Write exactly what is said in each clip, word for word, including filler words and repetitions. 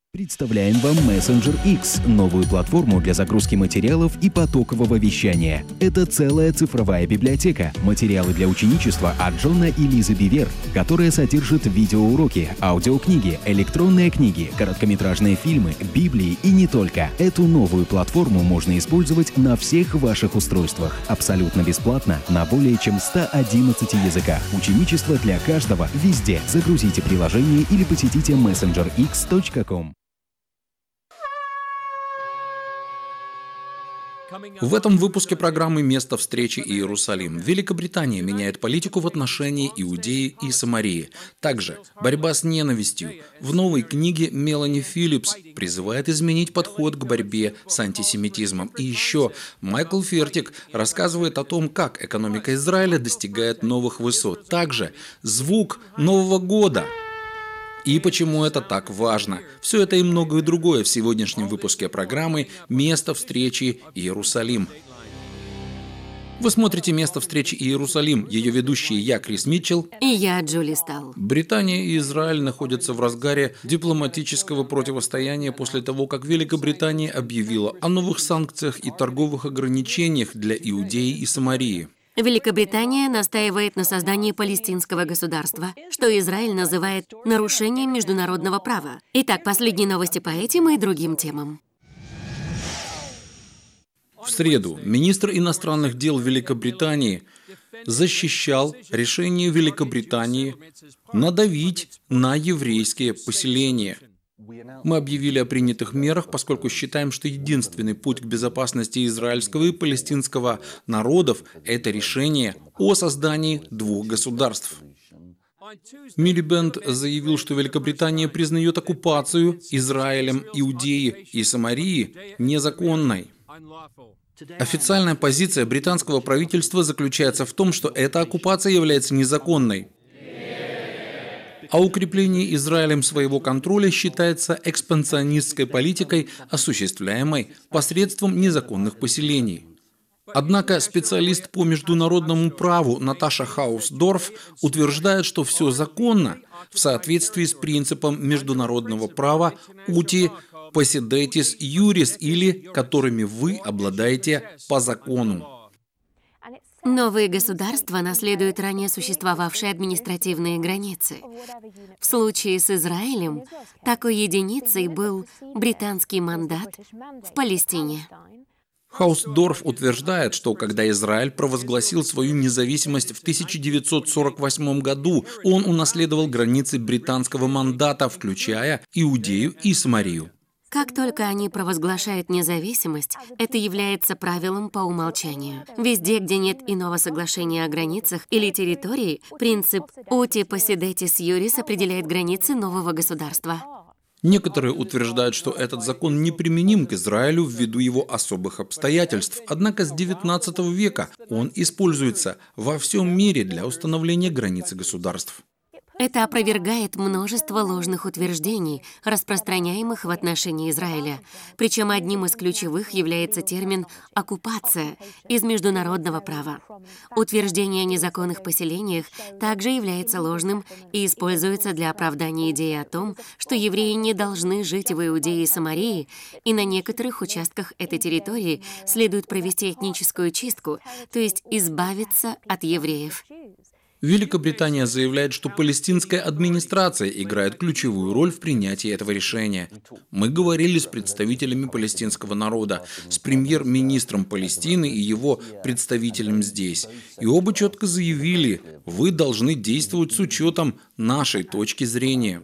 Представляем вам Messenger X, новую платформу для загрузки материалов и потокового вещания. Это целая цифровая библиотека, материалы для ученичества от Джона и Лизы Бивер, которая содержит видеоуроки, аудиокниги, электронные книги, короткометражные фильмы, библии и не только. Эту новую платформу можно использовать на всех ваших устройствах, абсолютно бесплатно, на более чем ста одиннадцати языках. Ученичество для каждого, везде. Загрузите приложение или посетите мессенджер икс точка ком. В этом выпуске программы «Место встречи Иерусалим» Великобритания меняет политику в отношении Иудеи и Самарии. Также борьба с ненавистью. В новой книге Мелани Филлипс призывает изменить подход к борьбе с антисемитизмом. И еще Майкл Фертик рассказывает о том, как экономика Израиля достигает новых высот. Также звук Нового года. И почему это так важно? Все это и многое другое в сегодняшнем выпуске программы «Место встречи Иерусалим». Вы смотрите «Место встречи Иерусалим». Ее ведущие я, Крис Митчелл. И я, Джули Стал. Британия и Израиль находятся в разгаре дипломатического противостояния после того, как Великобритания объявила о новых санкциях и торговых ограничениях для Иудеи и Самарии. Великобритания настаивает на создании палестинского государства, что Израиль называет нарушением международного права. Итак, последние новости по этим и другим темам. В среду министр иностранных дел Великобритании защищал решение Великобритании надавить на еврейские поселения. Мы объявили о принятых мерах, поскольку считаем, что единственный путь к безопасности израильского и палестинского народов – это решение о создании двух государств. Милибенд заявил, что Великобритания признает оккупацию Израилем Иудеи и Самарии незаконной. Официальная позиция британского правительства заключается в том, что эта оккупация является незаконной. А укрепление Израилем своего контроля считается экспансионистской политикой, осуществляемой посредством незаконных поселений. Однако специалист по международному праву Наташа Хаусдорф утверждает, что все законно в соответствии с принципом международного права «uti possidetis iuris», или которыми вы обладаете по закону. Новые государства наследуют ранее существовавшие административные границы. В случае с Израилем такой единицей был британский мандат в Палестине. Хаусдорф утверждает, что когда Израиль провозгласил свою независимость в тысяча девятьсот сорок восьмом году, он унаследовал границы британского мандата, включая Иудею и Самарию. Как только они провозглашают независимость, это является правилом по умолчанию. Везде, где нет иного соглашения о границах или территории, принцип «uti possidetis iuris» определяет границы нового государства. Некоторые утверждают, что этот закон неприменим к Израилю ввиду его особых обстоятельств. Однако с девятнадцатого века он используется во всем мире для установления границы государств. Это опровергает множество ложных утверждений, распространяемых в отношении Израиля. Причем одним из ключевых является термин «оккупация» из международного права. Утверждение о незаконных поселениях также является ложным и используется для оправдания идеи о том, что евреи не должны жить в Иудее и Самарии, и на некоторых участках этой территории следует провести этническую чистку, то есть избавиться от евреев. Великобритания заявляет, что палестинская администрация играет ключевую роль в принятии этого решения. Мы говорили с представителями палестинского народа, с премьер-министром Палестины и его представителем здесь. И оба четко заявили, вы должны действовать с учетом нашей точки зрения.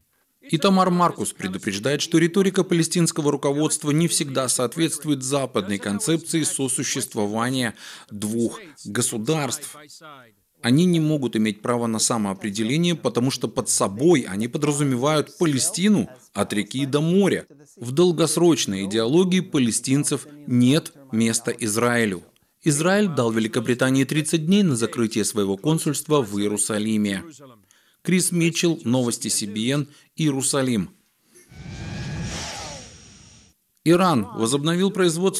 Итамар Маркус предупреждает, что риторика палестинского руководства не всегда соответствует западной концепции сосуществования двух государств. Они не могут иметь права на самоопределение, потому что под собой они подразумевают Палестину от реки до моря. В долгосрочной идеологии палестинцев нет места Израилю. Израиль дал Великобритании тридцать дней на закрытие своего консульства в Иерусалиме. Крис Митчелл, новости си би эн, Иерусалим. Иран возобновил производство